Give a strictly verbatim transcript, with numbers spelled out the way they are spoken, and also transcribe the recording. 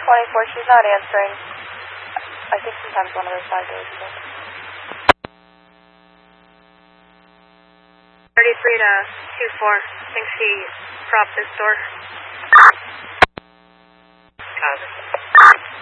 twenty-four, she's not answering. I think sometimes one of those side doors is open. thirty-three to two four. I think she propped this door.